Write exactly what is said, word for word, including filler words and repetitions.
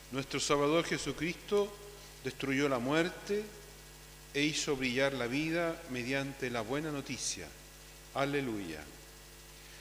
Nuestro Salvador Jesucristo destruyó la muerte e hizo brillar la vida mediante la buena noticia. Aleluya.